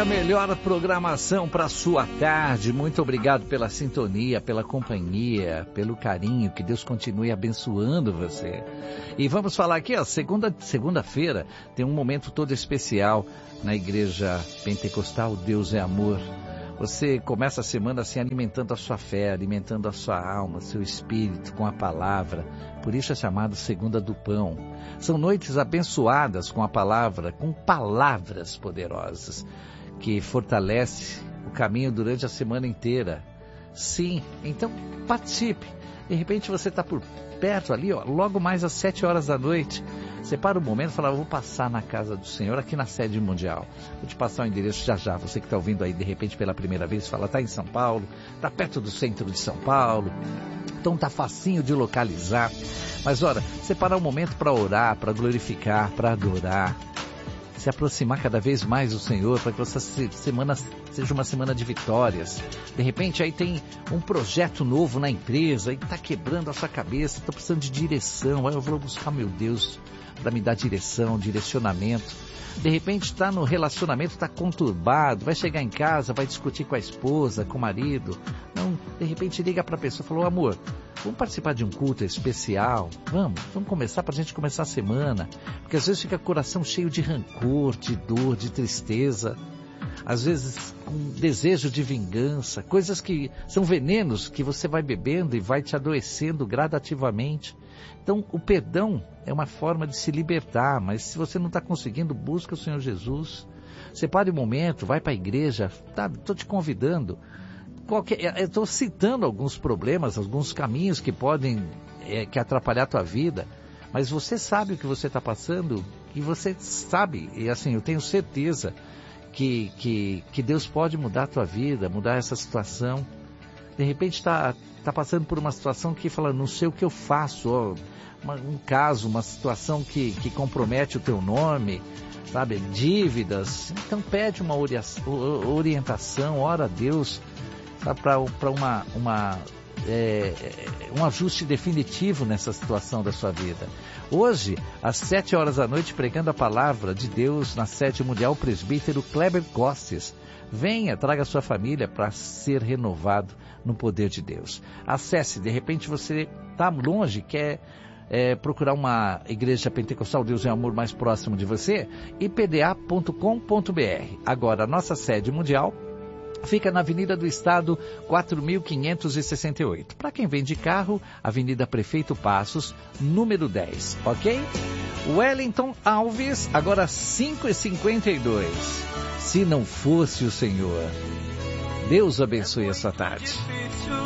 a melhor programação para sua tarde. Muito obrigado pela sintonia, pela companhia, pelo carinho. Que Deus continue abençoando você. E vamos falar aqui, ó, segunda-feira tem um momento todo especial na Igreja Pentecostal Deus é Amor. Você começa a semana assim alimentando a sua fé, alimentando a sua alma, seu espírito com a palavra. Por isso é chamado Segunda do Pão. São noites abençoadas com a palavra, com palavras poderosas, que fortalece o caminho durante a semana inteira. Sim, então participe. De repente você está por perto ali, ó, logo mais às 7 horas da noite. Separa um momento e fala, vou passar na casa do Senhor, aqui na sede mundial. Vou te passar o endereço já. Você que está ouvindo aí, de repente, pela primeira vez, fala, está em São Paulo, está perto do centro de São Paulo. Então está facinho de localizar. Mas, olha, separar um momento para orar, para glorificar, para adorar. Se aproximar cada vez mais do Senhor, para que essa semana seja uma semana de vitórias. De repente aí tem um projeto novo na empresa e está quebrando a sua cabeça, está precisando de direção. Aí eu vou buscar meu Deus para me dar direção, direcionamento. De repente está no relacionamento, está conturbado, vai chegar em casa, vai discutir com a esposa, com o marido. Não, de repente liga para a pessoa e falou, amor, vamos participar de um culto especial? Vamos começar para a gente começar a semana. Porque às vezes fica o coração cheio de rancor, de dor, de tristeza. Às vezes com desejo de vingança, coisas que são venenos que você vai bebendo e vai te adoecendo gradativamente. Então o perdão é uma forma de se libertar, mas se você não está conseguindo, busca o Senhor Jesus. Separe um momento, vai para a igreja, estou te convidando. Eu estou citando alguns problemas, alguns caminhos que podem que atrapalhar a tua vida, mas você sabe o que você está passando e você sabe, e assim, eu tenho certeza que Deus pode mudar a tua vida, mudar essa situação. De repente está passando por uma situação que fala, não sei o que eu faço, ó, um caso, uma situação que compromete o teu nome, sabe, dívidas. Então pede uma orientação, ora a Deus, para um ajuste definitivo nessa situação da sua vida. Hoje, às 7 horas da noite, pregando a palavra de Deus na sede mundial, o presbítero Kleber Costes. Venha, traga a sua família para ser renovado no poder de Deus. Acesse, de repente você está longe, quer procurar uma igreja pentecostal Deus é Amor mais próximo de você, ipda.com.br. Agora, a nossa sede mundial fica na Avenida do Estado, 4.568. Para quem vem de carro, Avenida Prefeito Passos, número 10, ok? Wellington Alves, agora 5h52. Se não fosse o Senhor. Deus abençoe essa tarde.